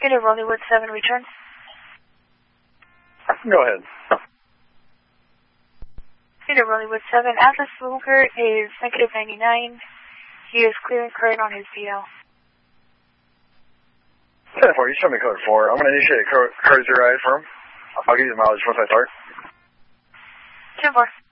Peter Rollywood 7 return. Go ahead. Peter Rollywood 7, Atlas Luger is negative 99. He is clearing current on his DL. 10-4, you show me code 4. I'm going to initiate a code 0 ride for him. I'll give you the mileage once I start. 10-4.